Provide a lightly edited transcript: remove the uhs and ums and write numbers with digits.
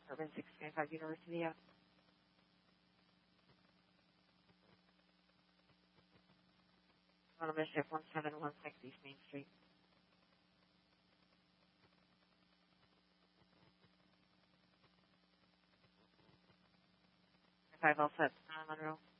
Urban 625 University Ave. On a Mission 1716 East Main Street. 5 all set, Monroe.